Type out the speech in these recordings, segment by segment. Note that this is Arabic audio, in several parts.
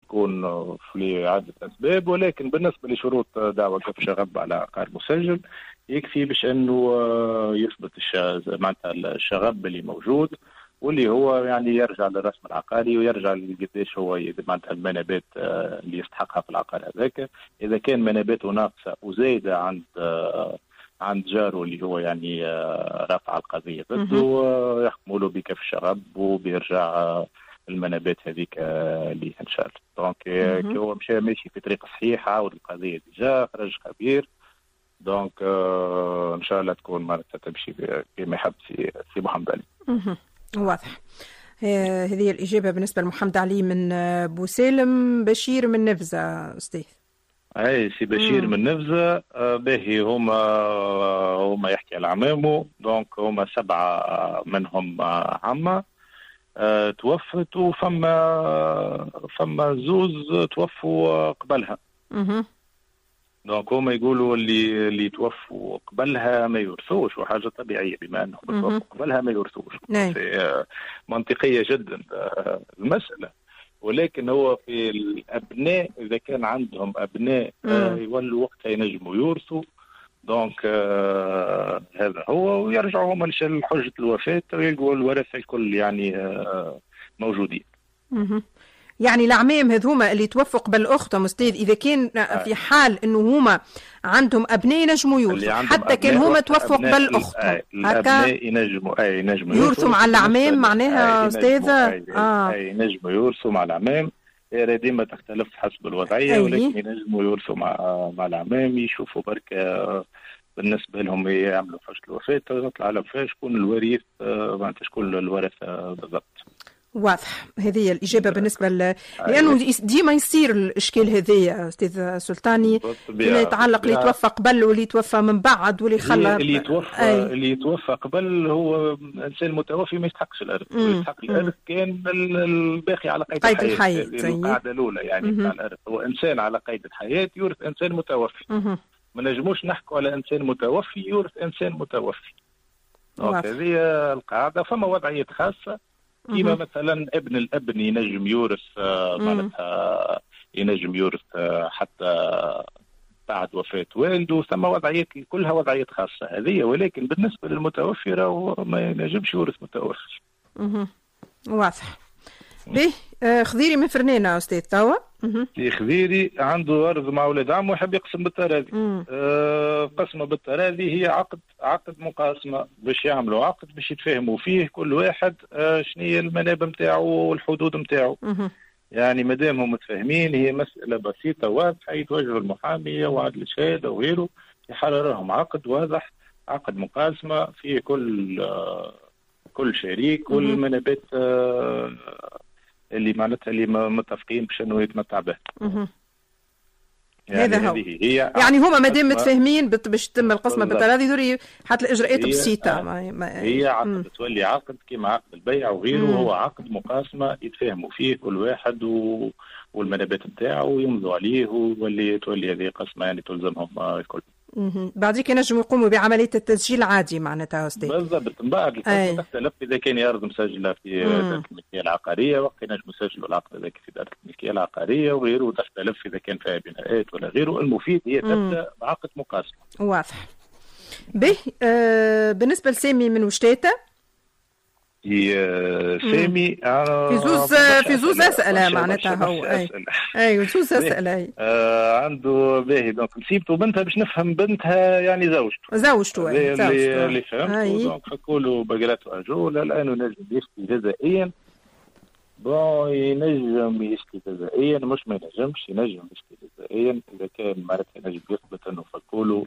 تكون في عدة أسباب، ولكن بالنسبة لشروط دعوى كف شغب على عقار مسجل يكفي باش أنه يثبت معناتها الشغب اللي موجود، واللي هو يعني يرجع للرسم العقاري ويرجع لقديش هو معناتها المنابات اللي يستحقها في العقار هذاك. إذا كان مناباته ناقصة وزايدة عند جاره اللي هو يعني رافع القضية ضده، يحكموا له بكف الشغب وبيرجع المنابات هذيك ليه ان شاء الله. دونك هو مشى ماشي في طريق صحيحه، عاود القضيه ديجا خرج خبير. دونك ان شاء الله تكون معناتها تمشي كما يحب سي محمد علي. واضح. هذه الإجابة بالنسبة لمحمد علي من بوسالم. بشير من نفزة أستاذ. أي سي بشير من نفزة. باهي هما يحكي على عمامه. دونك هما 7 منهم عمة توفت، وفما زوز توفوا قبلها. دونك هما يقولوا اللي توفوا قبلها ما يورثوش، وحاجة طبيعية بما أنهم توفوا قبلها ما يورثوش. منطقية جدا المسألة. ولكن هو في الأبناء إذا كان عندهم أبناء يولوا وقتها ينجموا يورثوا. دونك هذا هو، ويرجعوا هما لحجة الوفاة ويلقوا الورثة الكل يعني موجودين. يعني الأعمام هذوما اللي توفوا قبل أختهم أستاذ، إذا كان في حال إنه هما عندهم أبناء ينجموا يورثوا، حتى كان هما توفوا قبل أختهم الأبناء ينجموا يورثوا مع الأعمام معناها أستاذة. ينجموا يورثوا مع الأعمام. ديما تختلف حسب الوضعية، ولكن ينجموا يورثوا مع الأعمام. يشوفوا بركة بالنسبة لهم يعملوا حجة الوفاة، تطلع على شكون الوريث، معناتها شكون الورثة بالضبط. واضح. هذه الإجابة بالنسبة لأنه ديما يصير الإشكال هذا أستاذ سلطاني فيما يتعلق اللي توفى قبل واللي توفى من بعد واللي خلى اللي توفى قبل هو إنسان متوفي ما يستحقش الإرث. يستحق الإرث كان الباقي على قيد الحياة. القاعدة الأولى يعني بتاع الإرث هو إنسان على قيد الحياة يورث إنسان متوفي. ما نجموش نحكوا على إنسان متوفي يورث إنسان متوفي. هذه القاعدة. فما وضعية خاصة كيما مثلا ابن الابن ينجم يورث، معناتها ينجم يورث حتى بعد وفاة والده. ثم وضعيات كلها وضعيات خاصة هذه، ولكن بالنسبة للمتوفي راهو ما ينجمش يورث متوفي. واضح. به خضيري من فرنانة أستاذ توا. خضيري عنده أرض مع ولاد عمه ويحب يقسم بالتراضي. قسمه بالتراضي هي عقد مقاسمة، باش يعملوا عقد باش يتفاهموا فيه كل واحد شنو هي المنابع نتاعو والحدود نتاعو. يعني مادام هم متفاهمين هي مسألة بسيطة واضحة، يتوجهوا المحامي وعدل الشهادة وغيره يحررهم عقد واضح، عقد مقاسمة فيه كل شريك والمنابات اللي معناتها اللي متفقين باش انه يتمتع به. يعني هذا هو. يعني هما مادام متفاهمين باش تتم القسمه بالتراضي دوري حتى الاجراءات بسيطه. هي عقد تولي عقد كما عقد البيع وغيره. هو عقد مقاسمه يتفاهموا فيه كل واحد والمنابات نتاعو ويمضوا عليه، واللي تولي هذه قسمه يعني تلزمهم الكل. بعديك ينجموا يقوموا بعملية التسجيل عادي معناتها أستاذ. بالضبط. من بعد القسمة تختلف إذا كان أرض مسجلة في دائرة الملكية العقارية، وقت ينجموا يسجلوا العقد هذاك في دائرة الملكية العقارية وغيره، وتختلف إذا كان فيها بناءات ولا غيره. المفيد هي تبدأ بعقد مقاسمة. واضح. به بالنسبة لسامي من وشتاتة. سامي في زوز أسئلة معناتها هو أي زوز أسئلة عنده باهي. دونك نسيبته بنتها باش نفهم بنتها يعني زوجته اللي فهمته. دونك حكوا بقلته أجولة الآن ينجم يشتي جزائيا. ينجم يشتي جزائيا، مش ما ينجمش ينجم يشتي جزائيا إذا كان معناتها ينجم يثبت أنه فكوله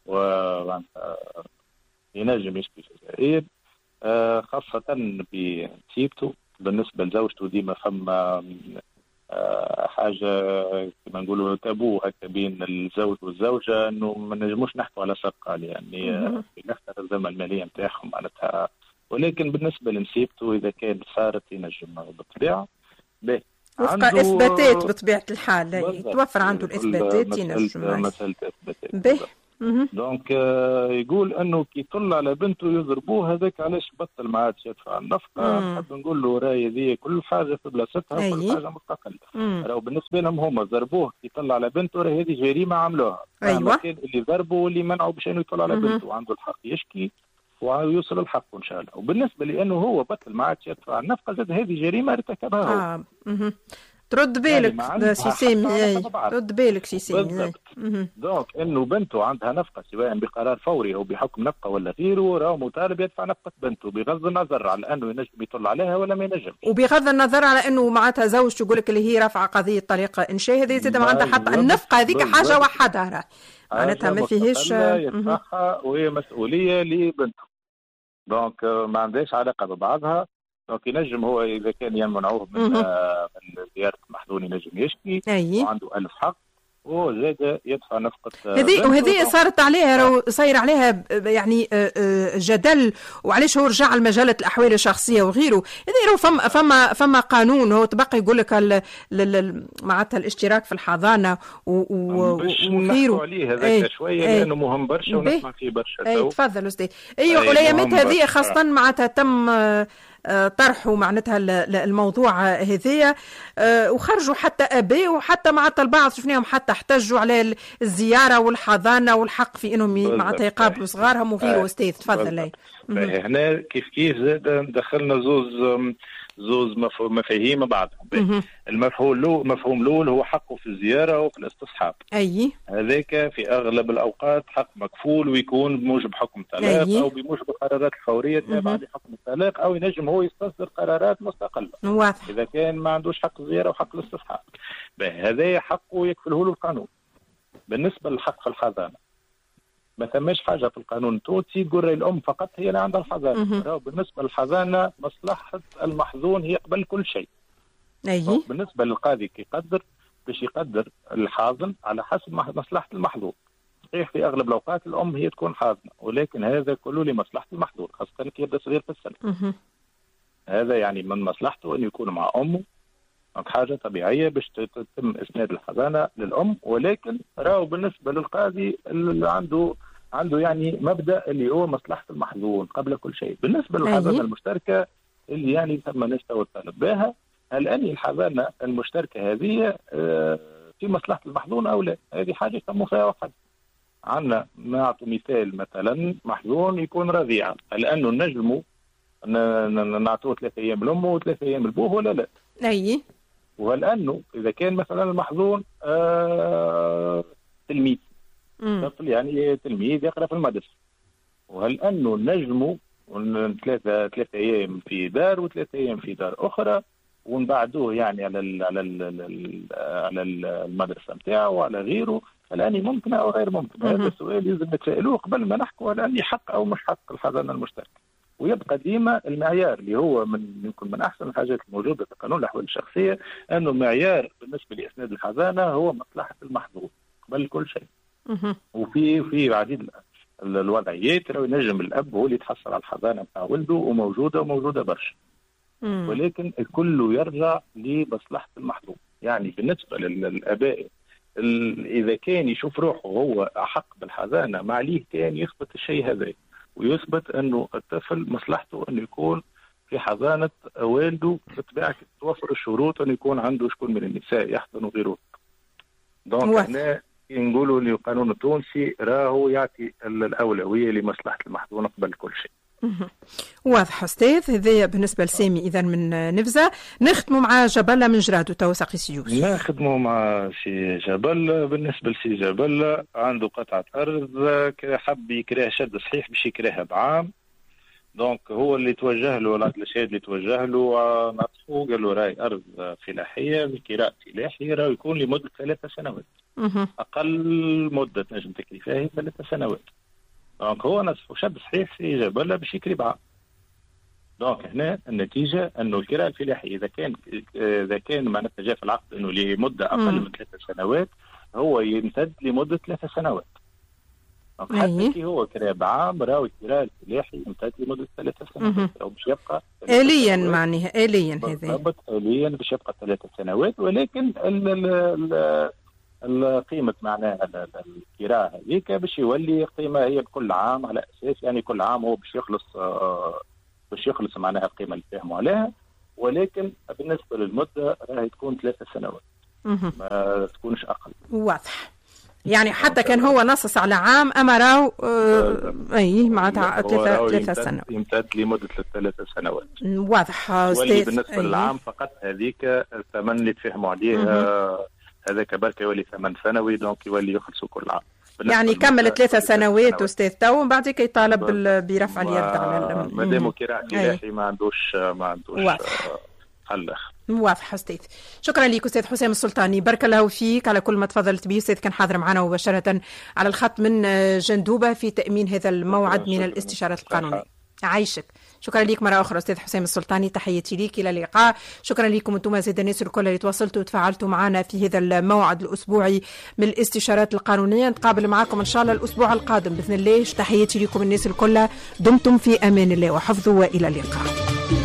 ينجم يشتي جزائيا. خاصة بنسيبته. بالنسبة لزوجته ديما فما حاجة كما نقولوا تابو هكا بين الزوج والزوجة، انه ما نجموش نحكوا على سرقة يعني نختار الذمة المالية نتاعهم معناتها. ولكن بالنسبة لنسيبته إذا كان صارت ينجم بالطبيعة وفق إثباتات بطبيعة الحال، توفر عنده الإثباتات ينجم. مسألة إثباتات. دونك يقول انه كي يطل على بنته يضربوه، هذاك علاش بطل ما عادش يدفع النفقه. نحب نقول له راهي ذي كل حاجه في بلاصتها وكل حاجه مستقله. راهو بالنسبه لهم هما ضربوه كي يطل على بنته، راهي هذه جريمه عملوها. ايوه كان اللي ضربوا واللي منعوا باش انه يطل على بنته، وعنده الحق يشكي ويوصل الحق ان شاء الله. وبالنسبه لانه هو بطل ما عادش يدفع النفقه، زاد هذه جريمه ارتكبها هو. ترد بالك يعني سي سامي، ترد بالك سي سامي. دونك انه بنته عندها نفقه سواء بقرار فوري او بحكم نفقه ولا غيره، راهو مطالب يدفع نفقه بنته بغض النظر على انه ينجم يطل عليها ولا ما ينجمش، وبغض النظر على انه معناتها زوجته يقول لك اللي هي رافعه قضيه طلاق انشاء، هذه زاد معناتها حتى النفقه هذيك حاجه وحدها، معناتها ما فيهش يدفعها وهي مسؤوليه لبنته. دونك ما عندهاش علاقه ببعضها. دونك ينجم هو اذا كان يمنعوه من زياره المحظون ينجم يشكي، وعنده 1000 حق، وزاد يدفع نفقه. وهذه صارت عليها صاير عليها يعني جدل، وعلاش هو رجع لمجله الاحوال الشخصيه وغيره. هذه فما قانون هو تبقى يقول لك معناتها الاشتراك في الحضانه وغيره. عليه هذاك شويه لانه مهم برشا ونسمع فيه برشا. تفضل استاذ. ايوه والايامات هذه خاصه معناتها تم طرحوا معناتها الموضوع هذايا، وخرجوا حتى اباء وحتى معناتها البعض شفناهم حتى احتجوا على الزياره والحضانه والحق في انهم معناتها يقابلوا صغارهم وغيره. استاذ تفضل. لي هنا كيف زاد دخلنا زوز مفاهيم بعضهم. المفهوم الاول هو حقه في الزياره وفي الاستصحاب. هذاك في اغلب الاوقات حق مكفول، ويكون بموجب حكم طلاق او بموجب القرارات الفوريه التابعه لحكم الطلاق، او ينجم هو يستصدر قرارات مستقله اذا كان ما عندوش حق الزياره وحق الاستصحاب. هذا حقه يكفله له القانون. بالنسبه للحق في الحضانه ما ثماش حاجه في القانون التونسي تقول الام فقط هي اللي عندها الحضانه. بالنسبه للحضانه مصلحه المحظون هي قبل كل شيء. بالنسبه للقاضي كيقدر باش يقدر الحاضن على حسب مصلحه المحظون. صحيح في اغلب الاوقات الام هي تكون حاضنه، ولكن هذا كله لمصلحه المحظون، خاصه كي يبدا صغير في السن. هذا يعني من مصلحته انه يكون مع امه، حاجه طبيعيه باش تتم اسناد الحضانه للام. ولكن راهو بالنسبه للقاضي اللي عنده يعني مبدا اللي هو مصلحه المحظون قبل كل شيء. بالنسبه للحضانه المشتركه اللي يعني ثم ناس تطالب بها، هل ان الحضانه المشتركه هذه في مصلحه المحظون او لا؟ هذه حاجه تم فيها واحد. عندنا نعطي مثال مثلا محظون يكون رضيعه، هل انه نجموا نعطوه 3 ايام لامه و3 ايام لبوه ولا لا؟ وهل انه اذا كان مثلا المحظون تلميذ طفل يعني تلميذ يقرا في المدرسه، وهل انه نجموا 3 ايام في دار و3 ايام في دار اخرى ونبعدوه يعني على المدرسه نتاعو وعلى غيره؟ الان ممكن او غير ممكن؟ هذا السؤال لازم نتسائلوه قبل ما نحكوا على اني حق او مش حق الحضانه المشتركه. ويبقى ديما المعيار اللي هو يمكن من احسن الحاجات الموجوده في قانون الاحوال الشخصيه، انه المعيار بالنسبه لاسناد الحضانه هو مصلحه المحظوظ قبل كل شيء. وفي عديد الوضعيات لو ينجم الاب هو اللي يتحصل على الحضانه بتاع ولده وموجوده برشا. ولكن الكل يرجع لمصلحه المحظوظ. يعني بالنسبه للاباء اذا كان يشوف روحه هو احق بالحضانه، ما عليه كان يثبت الشيء هذا، ويثبت انه الطفل مصلحته انه يكون في حضانه والده بطبيعه توفر الشروط انه يكون عنده شكون من النساء يحضن وغيره. دونك هنا نقولوا القانون التونسي راهو يعطي الاولويه لمصلحه المحظون قبل كل شيء. واضح استاذ. هذايا بالنسبه لسامي اذا من نفزه. نختموا مع جبله من جرادو تو ساقي سيوس. نخدموا مع سي جبل. بالنسبه لسي جبل عنده قطعه ارض حب يكريها شد صحيح باش يكريها بعام. دونك هو اللي توجه له العدل الشهاد اللي توجه له نصحو قال له راي ارض فلاحيه بكراء فلاحي راه يكون لمده 3 سنوات. اقل مده تنجم تكري فيها هي 3 سنوات. دونك هو نصحو شد صحيح سي جبل باش يكري بعام. دونك هنا النتيجه انه الكراء الفلاحي اذا كان معناتها جاء في العقد انه لمده اقل من 3 سنوات هو يمتد لمده 3 سنوات. حتى كي هو كراء بعام راهو الكراء الفلاحي يمتد لمده 3 سنوات او باش يبقى آليا معناها آليا هذا بالضبط آليا باش يبقى 3 سنوات. ولكن قيمة معناها الكراء هذيك باش يولي قيمة هي بكل عام، على أساس يعني كل عام هو باش يخلص معناها القيمة اللي فهموا عليها، ولكن بالنسبة للمدة راهي تكون 3 سنوات ما تكونش أقل. واضح. يعني حتى كان هو نصص على عام أما راهو أي معناتها 3 سنوات يمتد لمدة 3 سنوات. واضح أستاذ. بالنسبة للعام فقط هذيك الثمن اللي تفهموا عليه هذاك بركة يولي ثمن سنوي، دونك يولي يخلصوا كل عام. يعني كمل 3 سنوات أستاذ تو ومن بعد يطالب برفع اليد على مادام كراء فلاحي ما عندوش حل. واضح أستاذ. شكرا لك أستاذ حسام السلطاني، بارك الله فيك على كل ما تفضلت به. أستاذ كان حاضر معنا مباشرة على الخط من جندوبة في تأمين هذا الموعد من الاستشارات القانونية. عايشك. شكرا لك مرة أخرى أستاذ حسام السلطاني، تحياتي ليك، إلى اللقاء. شكرا لكم أنتم زيد الناس الكل اللي تواصلتوا وتفاعلتوا معنا في هذا الموعد الأسبوعي من الاستشارات القانونية. نتقابل معكم إن شاء الله الأسبوع القادم بإذن الله. تحياتي لكم الناس الكل، دمتم في أمان الله وحفظه، وإلى اللقاء.